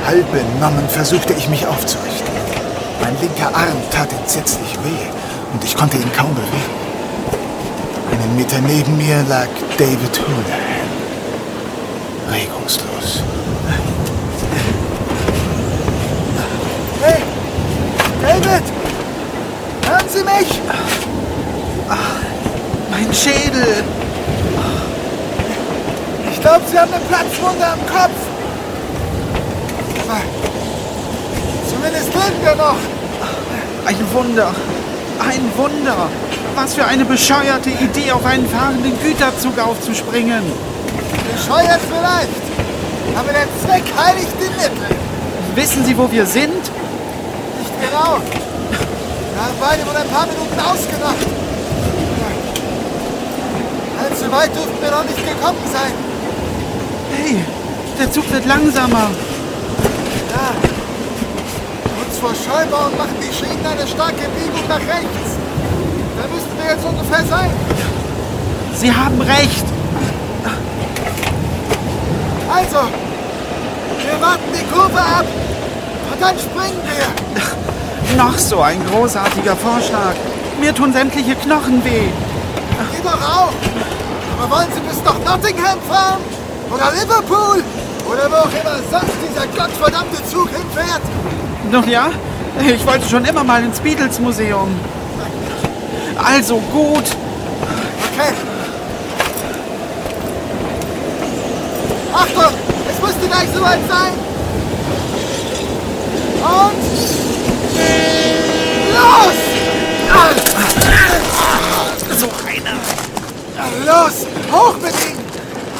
Halb benommen versuchte ich mich aufzurichten. Mein linker Arm tat entsetzlich weh und ich konnte ihn kaum bewegen. Einen Meter neben mir lag David Houlihan. Regungslos. Hey! David! Hören Sie mich? Mein Schädel! Ich glaube, Sie haben eine Platzwunde am Kopf. Aber zumindest leben wir noch. Ein Wunder! Ein Wunder! Was für eine bescheuerte Idee, auf einen fahrenden Güterzug aufzuspringen! Bescheuert vielleicht, aber der Zweck heiligt die Mittel. Wissen Sie, wo wir sind? Nicht genau. Wir haben beide wohl ein paar Minuten ausgemacht. Allzu weit dürften wir noch nicht gekommen sein. Hey, der Zug wird langsamer. Ja. Kurz vor Scheubaum machen die Schienen eine starke Biegung nach rechts. Da müssten wir jetzt ungefähr sein. Sie haben recht. Also, wir warten die Kurve ab und dann springen wir. Noch so ein großartiger Vorschlag. Mir tun sämtliche Knochen weh. Geht doch auch. Aber wollen Sie bis nach Nottingham fahren? Oder Liverpool? Oder wo auch immer sonst dieser gottverdammte Zug hinfährt? Nun ja, ich wollte schon immer mal ins Beatles-Museum. Also gut. Okay. Achtung, es müsste gleich soweit sein. Und los! So einer. Los, hoch mit Ihnen!